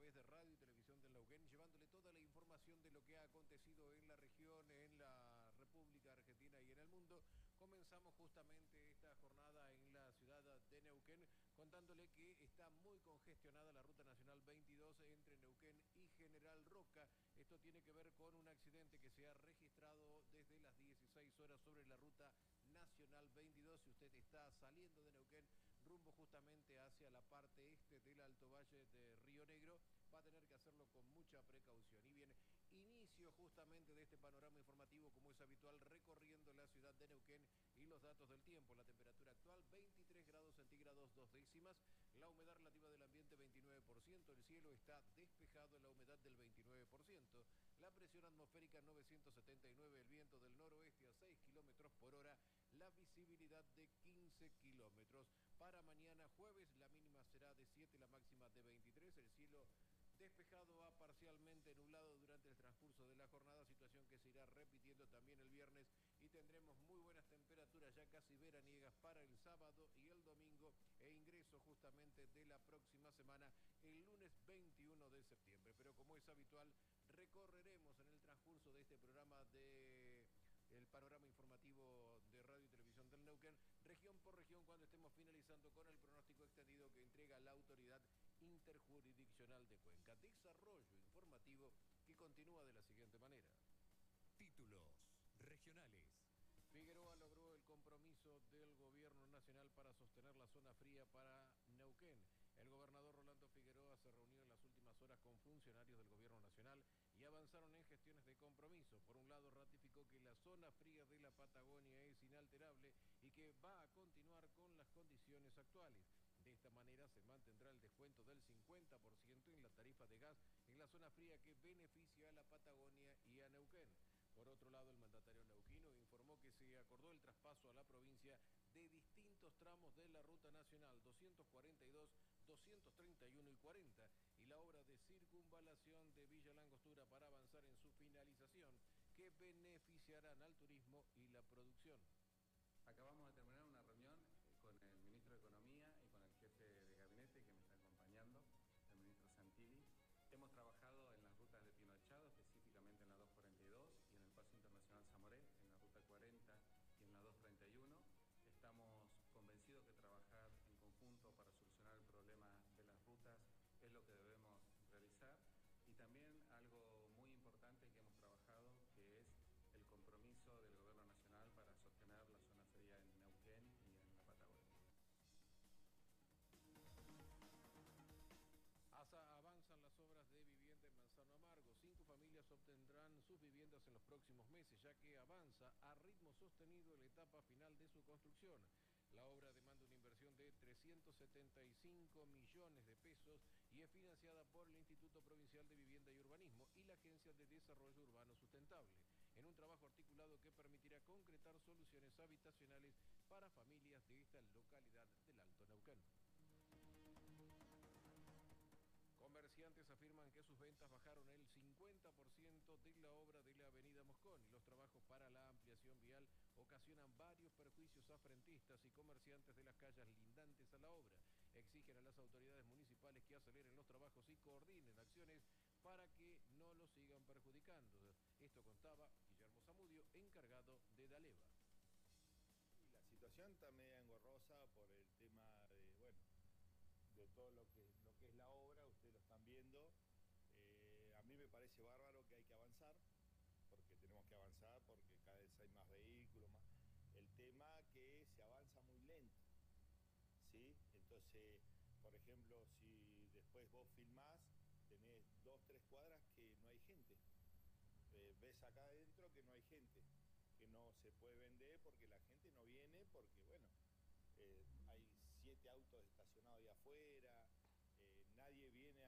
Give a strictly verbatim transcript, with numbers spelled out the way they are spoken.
través de Radio y Televisión del Neuquén, llevándole toda la información de lo que ha acontecido en la región, en la República Argentina y en el mundo. Comenzamos justamente esta jornada en la ciudad de Neuquén, contándole que está muy congestionada la Ruta Nacional veintidós entre Neuquén y General Roca. Esto tiene que ver con un accidente que se ha registrado desde las dieciséis horas sobre la Ruta Nacional veintidós. Si usted está saliendo de Neuquén rumbo justamente hacia la parte este del Alto Valle de Río Negro, va a tener que hacerlo con mucha precaución. Y bien, inicio justamente de este panorama informativo, como es habitual, recorriendo la ciudad de Neuquén y los datos del tiempo. La temperatura actual, veintitrés grados centígrados, dos décimas. La humedad relativa del ambiente, veintinueve por ciento. El cielo está despejado, la humedad del veintinueve por ciento. La presión atmosférica, novecientos setenta y nueve. El viento del noroeste a seis kilómetros por hora. La visibilidad de quince kilómetros. Para mañana jueves, la mínima será de siete, la máxima de veintitrés. El cielo despejado a parcialmente nublado durante el transcurso de la jornada, situación que se irá repitiendo también el viernes, y tendremos muy buenas temperaturas ya casi veraniegas para el sábado y el domingo, e ingreso justamente de la próxima semana, el lunes veintiuno de septiembre. Pero como es habitual, recorreremos en el transcurso de este programa de el panorama informativo de Radio y Televisión del Neuquén, región por región, cuando estemos finalizando con el pronóstico extendido que entrega la Autoridad Interjurisdiccional de Cuenca. Desarrollo informativo que continúa de la siguiente manera. Títulos regionales. Figueroa logró el compromiso del gobierno nacional para sostener la zona fría para Neuquén. El gobernador Rolando Figueroa se reunió en las últimas horas con funcionarios del gobierno nacional y avanzaron en gestiones de compromiso. Por un lado, ratificó que la zona fría de la Patagonia es inalterable y que va a continuar con las condiciones actuales. De esta manera se mantendrá el descuento del cincuenta por ciento en la tarifa de gas en la zona fría, que beneficia a la Patagonia y a Neuquén. Por otro lado, el mandatario neuquino informó que se acordó el traspaso a la provincia de distintos tramos de la Ruta Nacional doscientos cuarenta y dos, doscientos treinta y uno y cuarenta y la obra de circunvalación de Villa Langostura para avanzar en su finalización, que beneficiarán al turismo y la producción. Acabamos de terminar una reunión con el ministro de Economía y con el jefe de gabinete que me está acompañando, el ministro Santilli. Hemos trabajado en las rutas de Pinochado, específicamente en la doscientos cuarenta y dos y en el Paso Internacional Zamoré, en la ruta cuarenta y en la doscientos treinta y uno. Estamos convencidos que trabajar en conjunto para solucionar el problema de las rutas es lo que debemos realizar. Y también algo muy importante que hemos trabajado, que es el compromiso del Gobierno Nacional para sostener la zona fría en Neuquén y en la Patagonia. Avanzan las obras de vivienda en Manzano Amargo. Cinco familias obtendrán sus viviendas en los próximos meses, ya que avanza a ritmo sostenido en la etapa final de su construcción. La obra demanda una inversión de trescientos setenta y cinco millones de pesos y es financiada por el Instituto Provincial de Vivienda y Urbanismo y la Agencia de Desarrollo Urbano Sustentable, en un trabajo articulado que permitirá concretar soluciones habitacionales para familias de esta localidad del Alto Neuquén. Comerciantes afirman que sus ventas bajaron el cincuenta por ciento de la obra de la avenida Moscón, y los trabajos para la ampliación vial ocasionan varios perjuicios a frentistas y comerciantes de las calles lindantes a la obra. Exigen a las autoridades municipales que aceleren los trabajos y coordinen acciones para que no los sigan perjudicando. Esto contaba Guillermo Zamudio, encargado de Daleva. La situación está media engorrosa por el tema de, bueno, de todo lo que, lo que es la obra, ustedes lo están viendo. Eh, a mí me parece bárbaro que hay que avanzar, porque tenemos que avanzar, porque cada vez hay más vehículos, más. El tema que se avanza muy lento, ¿sí? Entonces, por ejemplo, si después vos filmás, tenés dos, tres cuadras que no hay gente. Eh, ves acá adentro que no hay gente, que no se puede vender porque la gente no viene, porque, bueno, Eh, hay siete autos estacionados ahí afuera, eh, nadie viene